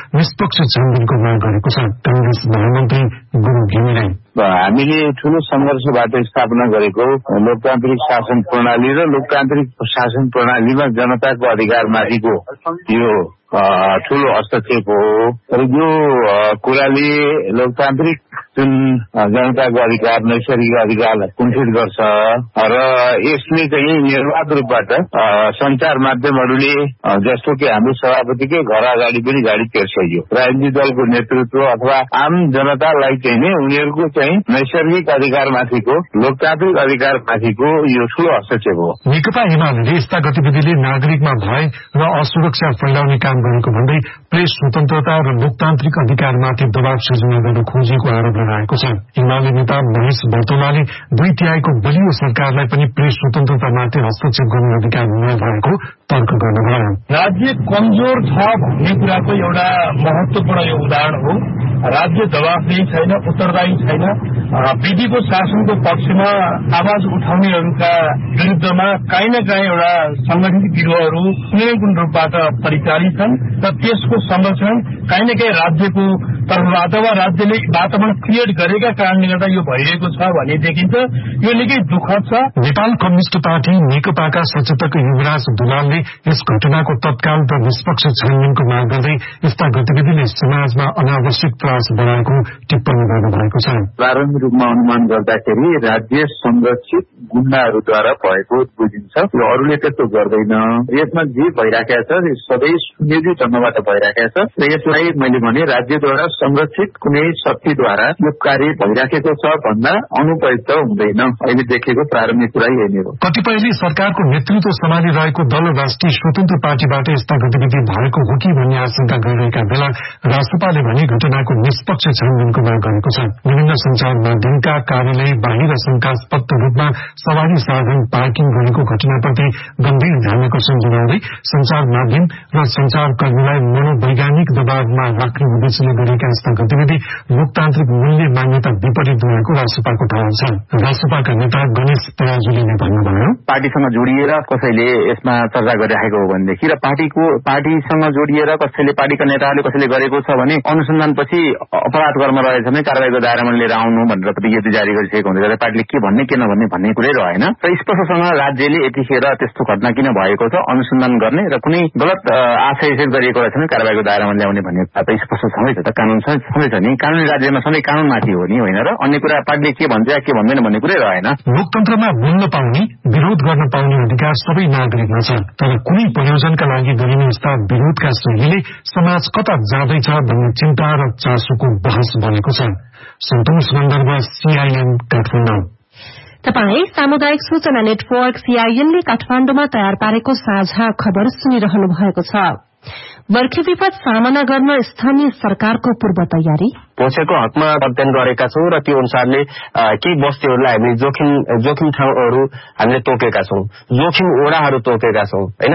निष्पक्ष छानबिनको माग गरेको छ। कांग्रेस महामन्त्री गुरु घिमिरे हामीले ठूलो संघर्षबाट स्थापना गरेको लोकतान्त्रिक शासन प्रणाली र लोकतान्त्रिक शासन प्रणालीमा जनताको अधिकारमाथिको यो ठूलो हस्तक्षेप हो। र यो कुराले लोकतान्त्रिक जुन जनताको अधिकार नैसर्गिक अधिकारलाई कुण्ठित गर्छ र यसले चाहिँ निर्वाध रूपबाट सञ्चार माध्यमहरूले जस्तो कि हाम्रो सभापतिकै घर अगाडि पनि गाडी तेर्साइयो। राजनीतिक दलको नेतृत्व अथवा आम जनतालाई चाहिँ नै उनीहरूको चाहिँ नैसर्गिक अधिकारमाथिको लोकतान्त्रिक अधिकारमाथिको यो ठूलो हस्तक्षेप हो। नेकपा एमाले यस्ता गतिविधिले नागरिकमा भय र असुरक्षा फैलाउने काम गरेको भन्दै प्रेस स्वतन्त्रता र लोकतान्त्रिक अधिकारमाथि दबाव सृजना गर्न खोजिएको आरोप लगाएको छ। एमाले नेता महेश बर्तौलाले 2/3 बलियो सरकारलाई पनि प्रेस स्वतन्त्रतामाथि हस्तक्षेप गर्ने अधिकार नभएको तर्क गर्नुभयो। राज्य कमजोर छ भन्ने कुराको एउटा महत्वपूर्ण यो उदाहरण हो। राज्य जवाफदेही छैन, उत्तरदायी छैन। विधिको शासनको पक्षमा आवाज उठाउनेहरूका विरुद्धमा काहीँ न काहीँ एउटा संगठित गिरोहहरू कुनै कुन रूपबाट परिचालित छन् र त्यसको संरक्षण काहीँ न काहीँ राज्यको तर्फबाट वा राज्यले वातावरण क्रिएट गरेका कारणले गर्दा यो भइरहेको छ भन्ने देखिन्छ। यो निकै दुःखद छ। नेपाल कम्युनिष्ट पार्टी नेकपाका सचेतक युवराज दुलालले यस घटनाको तत्काल र निष्पक्ष छानबिनको माग गर्दै यस्ता गतिविधिले समाजमा अनावश्यक त्रास बढ़ाएको टिप्पणी गर्नुभएको छ। प्रारम्भिक रूपमा अनुमान गर्दाखेरि राज्य संरक्षित गुण्डाहरूद्वारा भएको बुझिन्छ। यो अरूले त्यस्तो गर्दैन। यसमा जे भइराखेको छ सबै सुनियोजित ढंगबाट भइराखेको छ र यसलाई मैले भने राज्यद्वारा संरक्षित कुनै शक्तिद्वारा यो कार्य भइराखेको छ भन्दा अनुपयुक्त हुँदैन। अहिले देखेको प्रारम्भिक कुरा यही नै हो। कतिपयले सरकारको नेतृत्व सम्हालिरहेको दल राष्ट्रिय स्वतन्त्र पार्टीबाट यस्ता गतिविधि भएको हो कि भन्ने आशंका गरिरहेका बेला राष्ट्रपाले भने घटनाको निष्पक्ष छानबिनको माग गरेको छ। विभिन्न संचार माध्यमका कार्यालय बाहिर शंकास्पद रूपमा सवारी साधन पार्किङ गरेको घटनाप्रति गम्भीर ध्यान आकर्षण जनाउँदै संचार माध्यम र संचारकर्मीलाई मनोवैज्ञानिक दबावमा राख्ने उद्देश्यले गरेका यस्ता गतिविधि लोकतान्त्रिक मूल्य मान्यता विपरीत गएको राष्ट्रपाको ठहर छ। राष्ट्रपाका नेता गणेश पराजुलीले भन्नुभयो, पार्टीसँग जोडिएर कसैले यसमा चर्चा गरिराखेको हो भनेदेखि र पार्टीसँग जोडिएर कसैले पार्टीका नेताहरूले कसैले गरेको छ भने अनुसन्धानपछि अपराध कर्म रहेछ भने कारबाहीको दायरामा लिएर आउनु भनेर विज्ञप्ति जारी गरिसकेको हुँदै गर्दा पार्टीले के भन्ने के नभन्ने भन्ने कुरै रहेन र स्पष्टसँग राज्यले यतिखेर त्यस्तो घटना किन भएको छ अनुसन्धान गर्ने र कुनै गलत आशय गरिएको रहेछ भने कारबाहीको दायरामा ल्याउने भन्ने त स्पष्ट छँदैछ। त कानून छँदैछ नि। कानूनी राज्यमा सधैँ कानूनमाथि हो नि, होइन र अन्य कुरा पार्टीले के भन्छ या के भन्दैन भन्ने कुरै रहेन। लोकतन्त्रमा बोल्न पाउने, विरोध गर्न पाउने अधिकार सबै नागरिकमा छ। तर कुनै प्रयोजनका लागि गरिने यस्ता विरोधका शैलीले समाज कता जाँदैछ भन्ने चिन्ता र चासोको बहस बनेको छ। सन्तोष सन्दर्भ सीआईएन काठमाडौँ। तपाई सामुदायिक सूचना नेटवर्क सीआईएनले काठमाडौँमा तयार पारेको साझा खबर सुनिरहनु भएको छ। बर्खे विपद सामना गर्न स्थानीय सरकारको पूर्व तयारी। पोछेको हकमा अध्ययन गरेका छौं र त्यो अनुसारले केही बस्तीहरूलाई हामीले जोखिम ठाउँहरू हामीले तोकेका छौं, जोखिम ओडाहरू तोकेका छौं, हैन।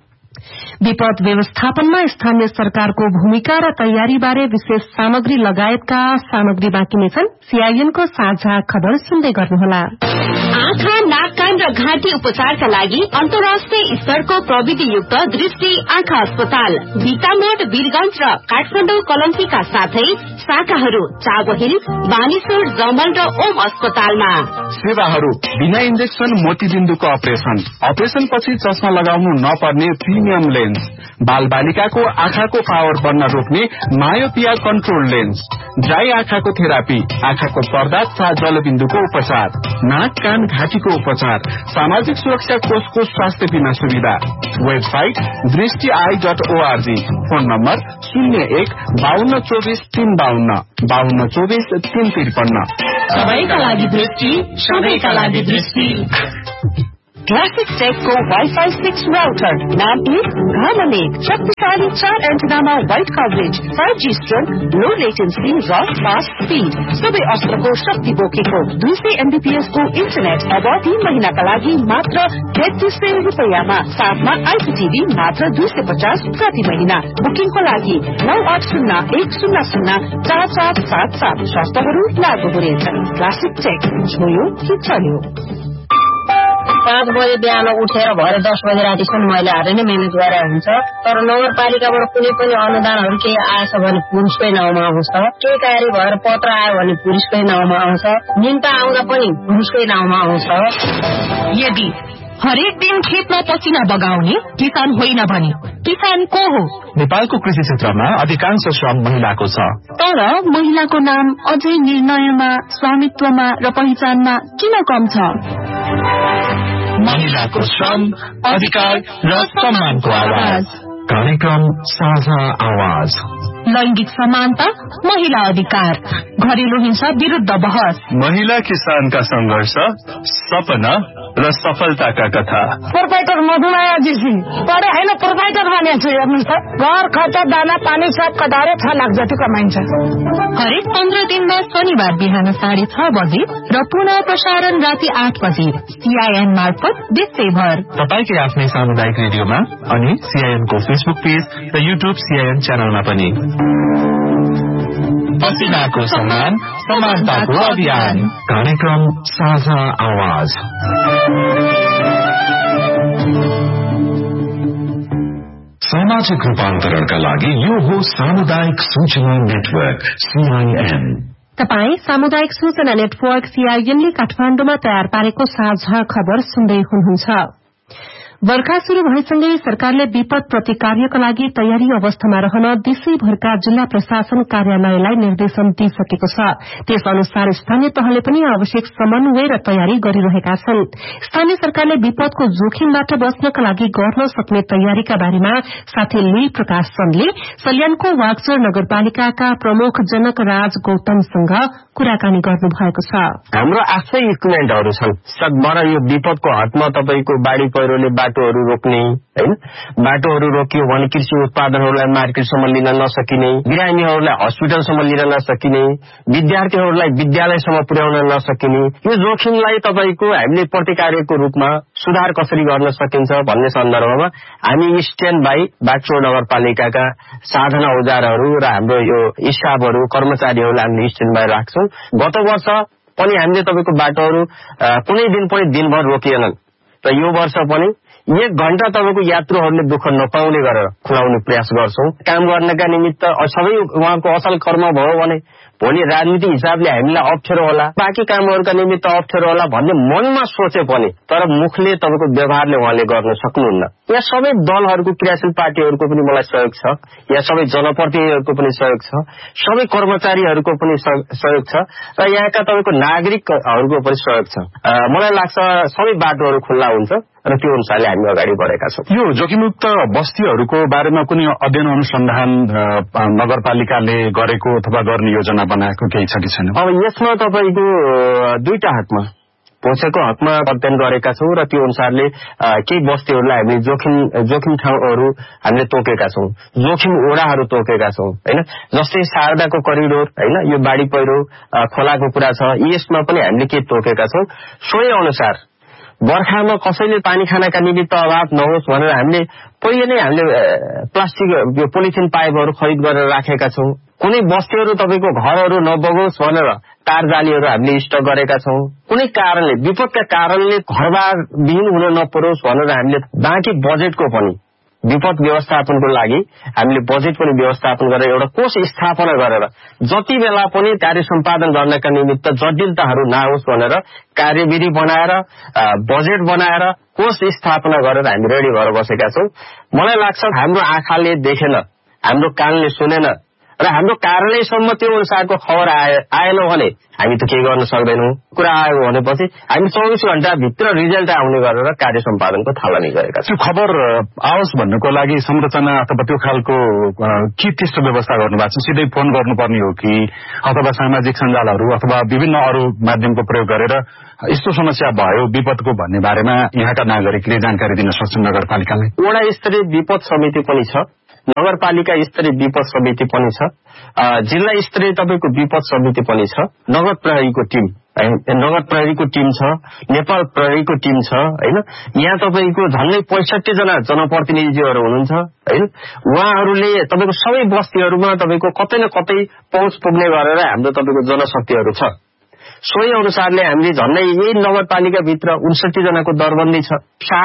विपद व्यवस्थापनमा स्थानीय सरकारको भूमिका र तयारीबारे विशेष सामग्री लगायतका सामग्री बाँकी नै छन्। सीआईएनको साझा खबर सुन्दै गर्नुहोला। आँखा, नाक, कान र घाँटी उपचारका लागि अन्तर्राष्ट्रिय स्तरको प्रविधियुक्त दृष्टि आँखा अस्पताल बिटामोड, वीरगंज र काठमाडौँ कलम्कीका साथै शाखाहरू चाबहिल, बानेश्वर, जमल र ओम अस्पतालमा। सेवाहरू बिना इन्जेक्सन मोतीबिन्दुको अपरेशन पछि चस्मा लगाउनु नपर्ने प्रिमियम लेन्स, बाल बालिकाको आँखाको पावर बढ्न रोक्ने मायोपिया कन्ट्रोल लेन्स, ड्राई आँखाको थेरापी, आँखाको पर्दा तथा जलबिन्दुको उपचार, नाक, कान, घाँटीको उपचार, सामाजिक सुरक्षा कोषको स्वास्थ्य बीमा सुविधा। Website दृष्टि.org, phone number 01-5224-352, 5224-353। सबैका लागि दृष्टि, सबैका लागि दृष्टि। क्लासिक टेकको वाइफाई 6 राउटर नाम 1 घरमा 1 शक्तिशाली 4 एन्टेनामा वाइड कभरेज, 5G स्ट्रोङ, लो लेटेन्सी र फास्ट स्पिड, सबै अस्त्रको शक्ति बोकेको 200 MBPS को इन्टरनेट अब 3 महिनाका लागि मात्र 3300 रुपैयाँमा, साथमा आइपीटीभी मात्र 250 प्रति महिना। बुकिङको लागि 9801004477 शर्तहरू लागू हुनेछन्। क्लासिक टेक छोयो कि चल्यो। 5 बजे बिहान उठेर भरे 10 बजे रातिसम्म महिलाहरूले नै मेहनत गरेर हुन्छ। तर नगरपालिकाबाट कुनै पनि अनुदानहरू केही आएछ भने पुरुषकै नाउँमा आउँछ, केही कार्य भएर पत्र आयो भने पुरुषकै नाउँमा आउँछ, निम्ता आउँदा पनि पुरुषकै नाउँमा आउँछ। यदि हरेक दिन खेतमा पसिना बगाउने किसान होइन भने किसान को हो? नेपालको कृषि क्षेत्रमा अधिकांश श्रम महिलाको छ, तर महिलाको नाम अझै निर्णयमा, स्वामित्वमा र पहिचानमा किन कम छ? महिलाको श्रम, अधिकार र सम्मानको आवाज। कार्यक्रम साझा आवाज। लैंगिक समानता, महिला अधिकार, घरेलु हिंसा विरुद्ध बहस, महिला किसानका संघर्ष, सपना र सफलताका कथा। प्रोपाइटर मधुमाया जीसी पढे होइन, प्रोपाइटर बनेको छु। हेर्नुहोस् त, घर खर्च, दाना पानी सब कटारे 6 लाख जति कमाइन्छ। हरेक 15 दिनमा शनिबार बिहान 6:30 बजे र पुनः प्रसारण राति 8 बजे CIN मार्फत देशैभर तपाईकै आफ्नै सामुदायिक रेडियोमा अनि CIN को फेसबुक पेज र YouTube CIN च्यानलमा पनि। पसिनाको सम्मान, समानताको अभियान। कार्यक्रम साझा आवाज। सामाजिक रूपान्तरणका लागि यो हो सामुदायिक सूचना नेटवर्क CIN। तपाई सामुदायिक सूचना नेटवर्क CIN ले काठमाडौँमा तयार पारेको साझा खबर सुन्दै हुनुहुन्छ। वर्षा शुरू भएसँगै सरकारले विपद प्रतिकार्यका लागि तयारी अवस्थामा रहन देशैभरका जिल्ला प्रशासन कार्यालयलाई निर्देशन दिइसकेको छ। त्यस अनुसार स्थानीय तहले पनि आवश्यक समन्वय र तयारी गरिरहेका छन्। स्थानीय सरकारले विपदको जोखिमबाट बच्नका लागि गर्न सक्ने तयारीका बारेमा साथै लुई प्रकाश चन्दले सल्यानको वागचौर नगरपालिकाका प्रमुख जनक राज गौतमसँग कुराकानी गर्नुभएको छ। हाम्रो आफ्नै इक्विपमेन्टहरू छन्। सकभर यो विपदको हदमा तपाईको बाढी पहिरोले बाटोहरू रोक्ने, हैन, बाटोहरू रोकियो भने कृषि उत्पादनहरूलाई मार्केटसम्म लिन नसकिने, बिरामीहरूलाई हस्पिटलसम्म लिन नसकिने, विद्यार्थीहरूलाई विद्यालयसम्म पुर्याउन नसकिने, यो जोखिमलाई तपाईको हामीले प्रतिकार्यको रूपमा सुधार कसरी गर्न सकिन्छ भन्ने सन्दर्भमा हामी स्ट्यान्ड बाई बागचौर नगरपालिकाका साधन औजारहरू र हाम्रो यो स्टाफहरू कर्मचारीहरूलाई हामीले स्ट्यान्ड बाई राख्छौं। गत वर्ष पनि हामीले तपाईको बाटोहरू कुनै दिन पनि दिनभर रोकिएनन् र यो वर्ष पनि 1 घण्टा तपाईको यात्रुहरूले दुःख नपाउने गरेर खुलाउने प्रयास गर्छौं। काम गर्नका निमित्त सबै उहाँको असल कर्म भयो भने भोलि राजनीतिक हिसाबले हामीलाई अप्ठ्यारो होला, बाँकी कामहरूका निमित्त अप्ठ्यारो होला भन्ने मनमा सोचे पनि तर मुखले तपाईको व्यवहारले उहाँले गर्न सक्नुहुन्न। यहाँ सबै दलहरूको क्रियाशील पार्टीहरूको पनि मलाई सहयोग छ, यहाँ सबै जनप्रतिनिधिहरूको पनि सहयोग छ, सबै कर्मचारीहरूको पनि सहयोग छ र यहाँका तपाईको नागरिकहरूको पनि सहयोग छ। मलाई लाग्छ सबै बाटोहरू खुल्ला हुन्छ र त्यो अनुसारले हामी अगाडि बढेका छौं। यो जोखिमयुक्त बस्तीहरूको बारेमा कुनै अध्ययन अनुसन्धान नगरपालिकाले गरेको अथवा गर्ने योजना बनाएको केही छ कि छैन? अब यसमा तपाईको दुईटा हकमा पहुँचेको हकमा अध्ययन गरेका छौं र त्यो अनुसारले केही बस्तीहरूलाई हामीले जोखिम ठाउँहरू हामीले तोकेका छौं, जोखिम ओडाहरू तोकेका छौं, हैन। जस्तै शारदाको करिडोर, हैन, यो बाढी पहिरो खोलाको कुरा छ, यसमा पनि हामीले के तोकेका छौं। सोही अनुसार बर्खामा कसैले पानी खानाका निमित्त अभाव नहोस् भनेर हामीले पहिले नै हामीले प्लास्टिक यो पोलिथिन पाइपहरू खरिद गरेर राखेका छौं। कुनै बस्तीहरू तपाईको घरहरू नबगोस् भनेर तार जालीहरू हामीले स्टक गरेका छौं। कुनै कारणले विपदका कारणले घरबार विहीन हुन नपरोस् भनेर हामीले बाँकी बजेटको पनि विपद व्यवस्थापनको लागि हामीले बजेट पनि व्यवस्थापन गरेर एउटा कोष स्थापना गरेर जति बेला पनि कार्य सम्पादन गर्नका निमित्त जटिलताहरू नहोस् भनेर कार्यविधि बनाएर बजेट बनाएर कोष स्थापना गरेर हामी रेडी भएर बसेका छौं। मलाई लाग्छ हाम्रो आँखाले देखेन, हाम्रो कानले सुनेन र हाम्रो कार्यालयसम्म त्यो अनुसारको खबर आएन भने हामी त केही गर्न सक्दैनौं। कुरा आयो भनेपछि हामी 24 घण्टा भित्र रिजल्ट आउने गरेर कार्य सम्पादनको थालनी गरेका छौं। त्यो खबर आओस् भन्नको लागि संरचना अथवा त्यो खालको के त्यस्तो व्यवस्था गर्नुभएको छ? सिधै फोन गर्नुपर्ने हो कि अथवा सामाजिक सञ्जालहरू अथवा विभिन्न अरू माध्यमको प्रयोग गरेर यस्तो समस्या भयो विपदको भन्ने बारेमा यहाँका नागरिकले जानकारी दिन सक्छन् नगरपालिकालाई? वडा स्तरीय विपद समिति पनि छ, नगरपालिका स्तरीय विपद समिति पनि छ, जिल्ला स्तरीय तपाईको विपद समिति पनि छ, नगर प्रहरीको टिम छ, नेपाल प्रहरीको टिम छ, हैन। यहाँ तपाईको झन्डै 65 जना जनप्रतिनिधिहरू हुनुहुन्छ, हैन। उहाँहरूले तपाईको सबै बस्तीहरूमा तपाईको कतै न कतै पहुँच पुग्ने गरेर हाम्रो तपाईको जनशक्तिहरू छ। सोही अनुसारले हामीले झन्डै यही नगरपालिकाभित्र 59 जनाको दरबन्दी छ।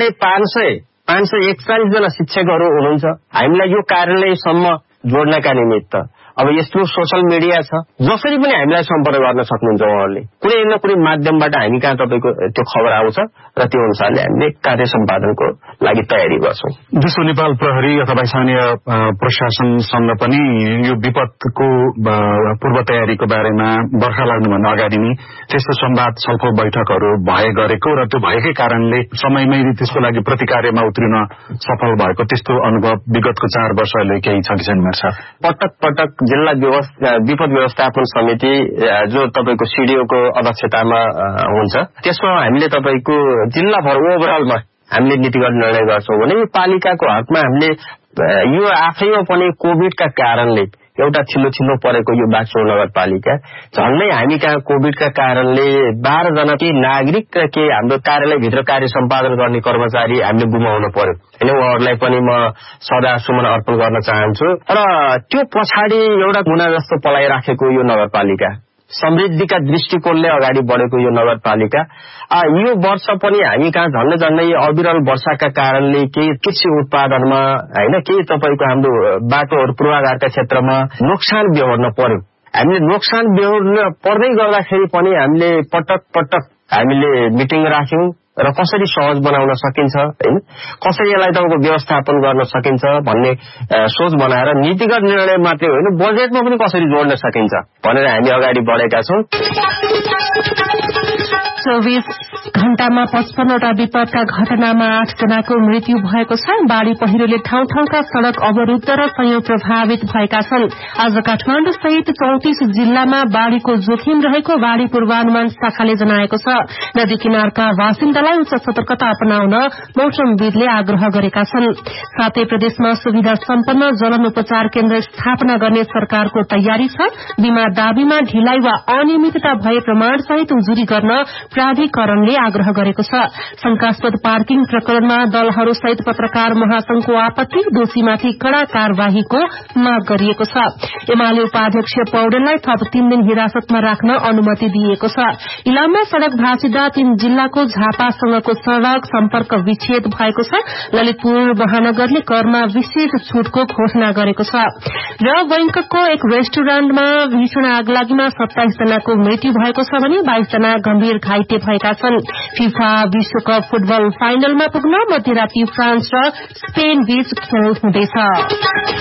541 जना शिक्षकहरू हुनुहुन्छ। हामीलाई यो कार्यालयसम्म जोड्नका निमित्त अब यस्तो सोशल मिडिया छ, जसरी पनि हामीलाई सम्पर्क गर्न सक्नुहुन्छ। उहाँहरूले कुनै न कुनै माध्यमबाट हामी कहाँ तपाईँको त्यो खबर आउँछ र त्यो अनुसारले हामीले कार्य सम्पादनको लागि तयारी गर्छौं। जसो नेपाल प्रहरी अथवा स्थानीय प्रशासनसँग पनि यो विपदको पूर्व तयारीको बारेमा बर्खा लाग्नुभन्दा अगाडि नै त्यस्तो संवाद छलफल बैठकहरू गरेको र त्यो भएकै कारणले समयमै त्यसको लागि प्रतिकार्यमा उत्रिन सफल भएको त्यस्तो अनुभव विगतको 4 वर्षले केही छ कि छैन? पटक पटक जिल्ला विपद व्यवस्थापन समिति जो तपाईको सीडीओको अध्यक्षतामा हुन्छ, त्यसमा हामीले तपाईको जिल्लाभर ओभरअलमा हामीले नीतिगत निर्णय गर्छौं भने यो पालिकाको हकमा हामीले यो आफैमा पनि कोभिडका कारणले एउटा छिल्लो परेको यो बाक्सो नगरपालिका झन्डै हामी कहाँ कोभिडका कारणले 12 जना के नागरिक र के हाम्रो कार्यालयभित्र कार्य सम्पादन गर्ने कर्मचारी हामीले गुमाउन पर्यो हैन। उहाँहरूलाई पनि म सदा सुमन अर्पण गर्न चाहन्छु। र त्यो पछाडि एउटा गुना जस्तो पलाइराखेको यो नगरपालिका, समृद्धिका दृष्टिकोणले अगाडि बढेको यो नगरपालिका, यो वर्ष पनि हामी कहाँ झन्डै अविरल वर्षाका कारणले केही कृषि उत्पादनमा हैन, केही तपाईको हाम्रो बाटोहरू पूर्वाधारका क्षेत्रमा नोक्सान बेहोर्न पर्यो। हामीले नोक्सान बेहोर्न पर्दै गर्दाखेरि पनि हामीले पटक हामीले मिटिङ राख्यौं र कसरी सहज बनाउन सकिन्छ हैन, कसरी यसलाई तपाईँको व्यवस्थापन गर्न सकिन्छ भन्ने सोच बनाएर नीतिगत निर्णय मात्रै होइन बजेटमा पनि कसरी जोड्न सकिन्छ भनेर हामी अगाडि बढेका छौं। 24 घण्टामा 55वटा विपदका घटनामा 8 जनाको मृत्यु भएको छ। बाढ़ी पहिरोले ठाउँ ठाउँका सड़क अवरूद्ध र कयौं प्रभावित भएका छन्। आज काठमाडौँ सहित 34 जिल्लामा बाढ़ीको जोखिम रहेको बाढ़ी पूर्वानुमान शाखाले जनाएको छ। नदी किनारका बासिन्दालाई उच्च सतर्कता अपनाउन मौसमविदले आग्रह गरेका छन्। साथै प्रदेशमा सुविधा सम्पन्न जलन उपचार केन्द्र स्थापना गर्ने सरकारको तयारी छ। बीमा दाबीमा ढिलाइ वा अनियमितता भए प्रमाण सहित उजुरी गर्न प्राधिकरणले आग्रह गरेको छ। शंकास्पद पार्किङ प्रकरणमा दलहरू सहित पत्रकार महासंघको आपत्ति, दोषीमाथि कड़ा कार्यवाहीको माग गरिएको छ। एमाले उपाध्यक्ष पौडेललाई थप 3 दिन हिरासतमा राख्न अनुमति दिएको छ। इलाममा सड़क भाँचिदा 3 जिल्लाको झापासँगको सड़क सम्पर्क विच्छेद भएको छ। ललितपुर महानगरले करमा विशेष छूटको घोषणा गरेको छ। र बैंककको एक रेस्टुरेन्टमा भीषण आगलागीमा 27 जनाको मृत्यु भएको छ भने 22 जना गम्भीर घाइते भएका छन्। फिफा विश्वकप फुटबल फाइनलमा पुग्न मध्यराती फ्रान्स र स्पेन बीच खेल हुँदैछ।